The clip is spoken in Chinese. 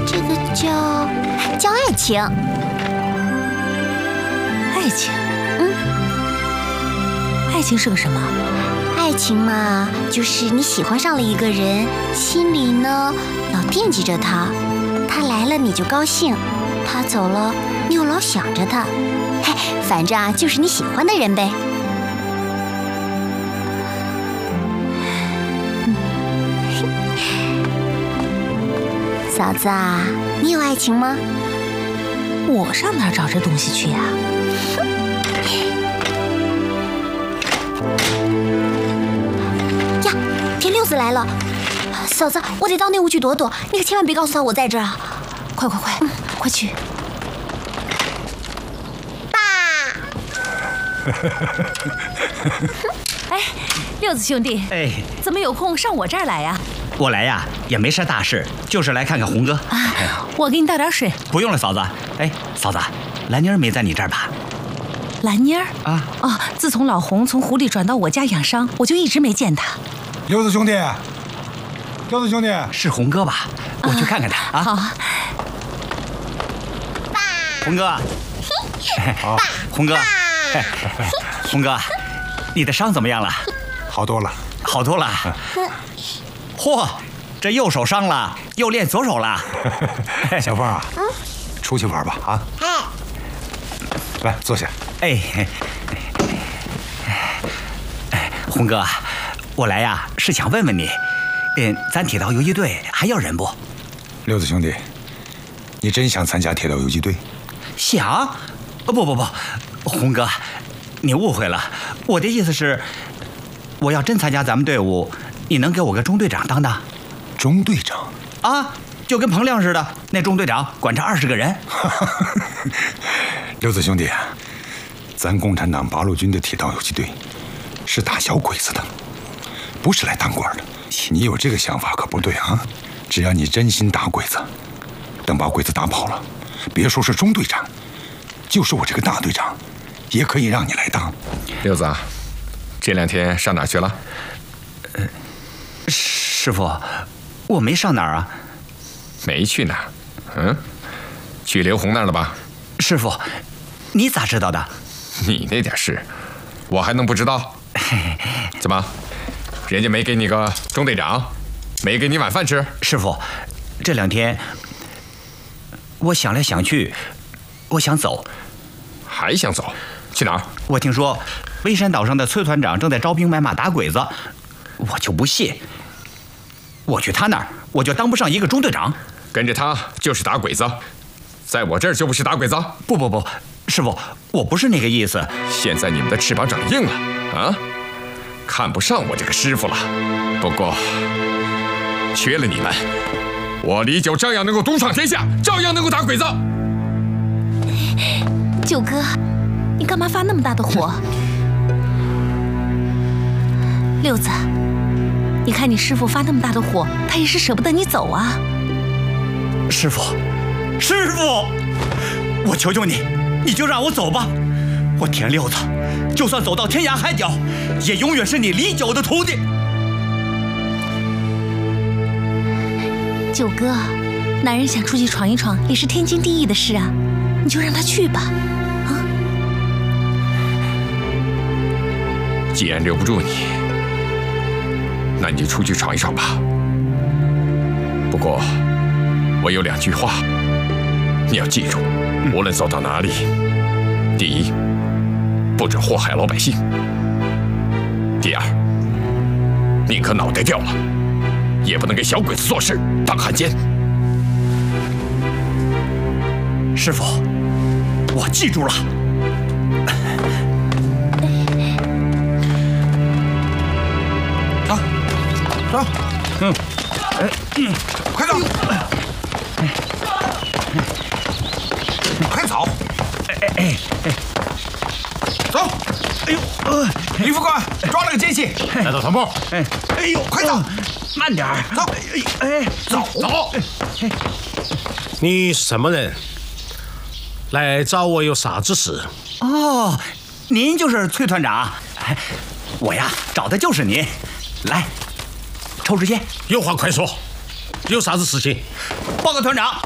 这个叫爱情。 爱情？爱情是个什么？ 爱情嘛，就是你喜欢上了一个人，心里呢老惦记着他，他来了你就高兴，他走了你又老想着他。嘿，反正啊，就是你喜欢的人呗。嫂子啊，你有爱情吗？ 我上哪儿找这东西去呀？ 呀，田六子来了！嫂子，我得到内屋去躲躲，你可千万别告诉他我在这儿啊！ 快，快去！ 爸！ 哎，六子兄弟， 哎， 怎么有空上我这儿来呀？ 我来呀，也没啥大事，就是来看看红哥。 我给你倒点水。 不用了，嫂子。哎，嫂子，兰妮儿没在你这儿吧？ 兰妮儿啊？ 哦，自从老红从湖里转到我家养伤，我就一直没见她。 六子兄弟， 是红哥吧？我去看看他啊。 好。 爸。 红哥。 好。 红哥。红哥，你的伤怎么样了？ 好多了。 好多了。嚯，这右手伤了，又练左手了。 小凤啊，出去玩吧啊！来，坐下。 哎，红哥，我来呀是想问问你，咱铁道游击队还要人不？ 六子兄弟，你真想参加铁道游击队？ 想？不，红哥，你误会了，我的意思是，我要真参加咱们队伍，你能给我个中队长当当？ 中队长？ 啊，就跟彭亮似的，那中队长管着20个人。 六子兄弟，咱共产党八路军的铁道游击队是打小鬼子的，不是来当官的。你有这个想法可不对啊！只要你真心打鬼子，等把鬼子打跑了，别说是中队长，就是我这个大队长，也可以让你来当。 六子，这2天上哪儿去了？ 师傅，我没上哪儿啊。 没去哪儿？去刘红那儿了吧？ 师傅，你咋知道的？ 你那点事，我还能不知道？怎么，人家没给你个中队长，没给你晚饭吃？ 师傅，这2天我想来想去，我想走。 还想走？去哪儿？ 我听说微山岛上的崔团长正在招兵买马打鬼子，我就不信，我去他那儿我就当不上一个中队长。 跟着他就是打鬼子，在我这儿就不是打鬼子。 不，师傅，我不是那个意思。 现在你们的翅膀长硬了啊，看不上我这个师傅了。不过缺了你们，我李九照样能够独闯天下，照样能够打鬼子。 九哥，你干嘛发那么大的火？六子，你看你师傅发那么大的火，他也是舍不得你走啊。 师傅，我求求你，你就让我走吧。我田六子，就算走到天涯海角，也永远是你李九的徒弟。 九哥，男人想出去闯一闯也是天经地义的事啊，你就让他去吧。啊！ 既然留不住你，那你就出去闯一闯吧。不过我有2句话，你要记住，无论走到哪里，第一，不准祸害老百姓；第二，宁可脑袋掉了，也不能给小鬼子做事，当汉奸。 师傅，我记住了。 走，快走，快走，走！ 哎呦， 李副官抓了个奸细，带到团部。 哎呦， 快走， 慢点儿， 走！走！ 你是什么人？来找我有啥子事？ 哦，您就是崔团长。我呀，找的就是您。来，抽支烟。 有话快说，有啥子事情？ 报告团长，